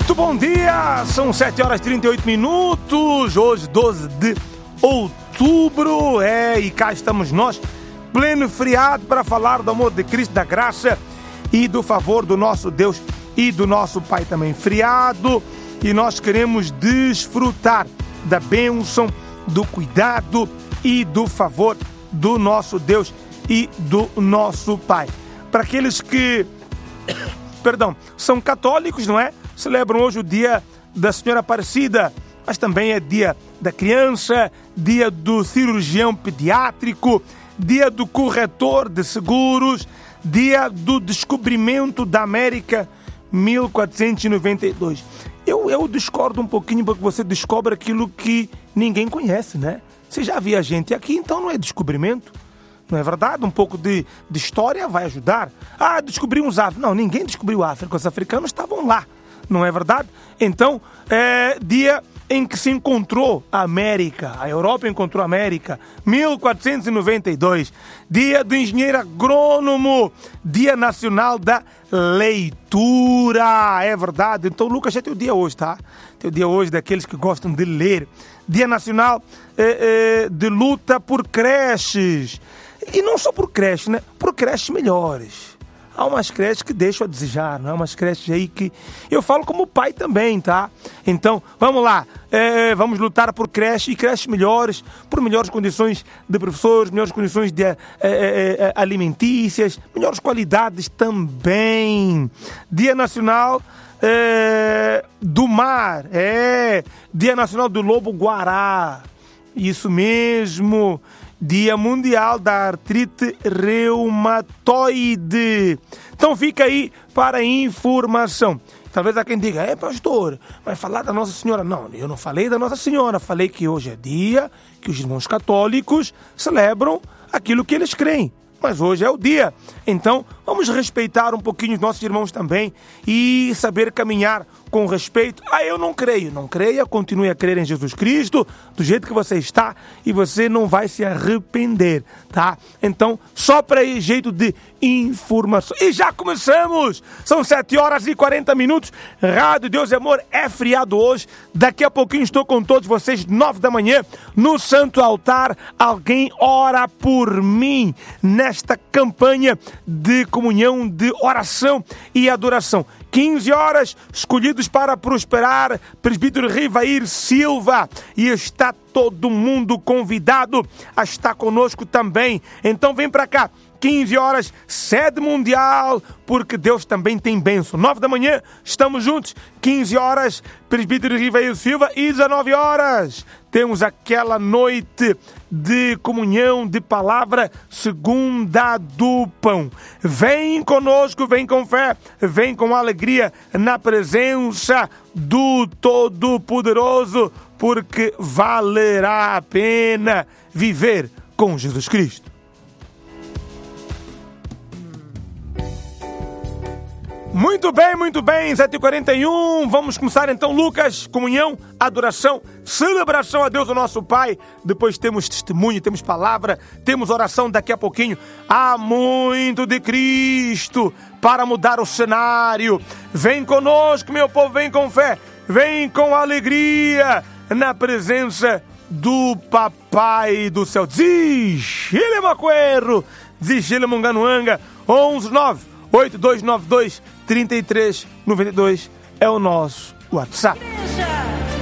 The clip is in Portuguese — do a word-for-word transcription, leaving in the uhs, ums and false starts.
Muito bom dia, são sete horas e trinta e oito minutos, hoje doze de outubro, é, e cá estamos nós, pleno feriado, para falar do amor de Cristo, da graça e do favor do nosso Deus e do nosso Pai também. Feriado, e nós queremos desfrutar da bênção, do cuidado e do favor do nosso Deus e do nosso Pai. Para aqueles que, perdão, são católicos, não é? Celebram hoje o dia da Senhora Aparecida, mas também é dia da criança, dia do cirurgião pediátrico, dia do corretor de seguros, dia do descobrimento da América, mil quatrocentos e noventa e dois. Eu, eu discordo um pouquinho porque você descobre aquilo que ninguém conhece, né? Você já via gente aqui, então não é descobrimento. Não é verdade? Um pouco de, de história vai ajudar. Ah, descobrimos a África. Não, ninguém descobriu a África. Os africanos estavam lá. Não é verdade? Então, é dia em que se encontrou a América. A Europa encontrou a América. mil quatrocentos e noventa e dois. Dia do engenheiro agrônomo. Dia nacional da leitura. É verdade? Então, Lucas, já tem o dia hoje, tá? Tem o dia hoje daqueles que gostam de ler. Dia nacional é, é, de luta por creches. E não só por creches, né? Por creches melhores. Há umas creches que deixam a desejar, não é? Umas creches aí que... Eu falo como pai também, tá? Então, vamos lá. É, vamos lutar por creches e creches melhores, por melhores condições de professores, melhores condições de é, é, é, alimentícias, melhores qualidades também. Dia Nacional é, do Mar. É. Dia Nacional do Lobo-Guará. Isso mesmo. Dia Mundial da Artrite Reumatoide. Então fica aí para informação. Talvez há quem diga, é pastor, vai falar da Nossa Senhora. Não, eu não falei da Nossa Senhora. Falei que hoje é dia que os irmãos católicos celebram aquilo que eles creem. Mas hoje é o dia. Então, vamos respeitar um pouquinho os nossos irmãos também e saber caminhar com respeito. Ah, eu não creio. Não creia, continue a crer em Jesus Cristo, do jeito que você está, e você não vai se arrepender, tá? Então, só para aí, jeito de informação. E já começamos! São sete horas e quarenta minutos. Rádio Deus e Amor é feriado hoje. Daqui a pouquinho estou com todos vocês, nove da manhã, no Santo Altar. Alguém ora por mim nesta campanha de comunhão, de oração e adoração. quinze horas, escolhidos para prosperar, presbítero Rivair Silva, e está todo mundo convidado a estar conosco também. Então vem para cá, quinze horas, sede mundial, porque Deus também tem bênção. nove da manhã, estamos juntos, quinze horas, presbítero Rivair Silva, e dezenove horas, temos aquela noite de comunhão, de palavra, segunda do pão. Vem conosco, vem com fé, vem com alegria na presença do Todo-Poderoso, porque valerá a pena viver com Jesus Cristo. Muito bem, muito bem, sete e quarenta e um, vamos começar então, Lucas, comunhão, adoração, celebração a Deus, o nosso Pai. Depois temos testemunho, temos palavra, temos oração daqui a pouquinho. Há muito de Cristo para mudar o cenário. Vem conosco, meu povo, vem com fé, vem com alegria na presença do Papai do Céu. Zixile Macuero, Zixile Munganuanga, onze nove oito dois nove dois três três nove dois é o nosso WhatsApp. Igreja.